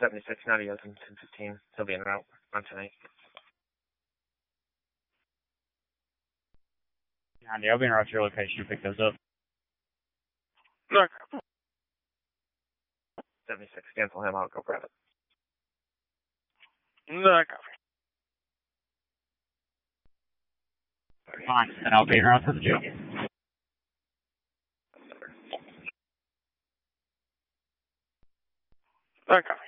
76 Naughty Ocean 1015. He'll be en route on tonight. Andy, I'll be in route to your location to pick those up. Okay. 76, cancel him out, go grab it. Okay. Fine, and I'll be en route to the jail. Okay.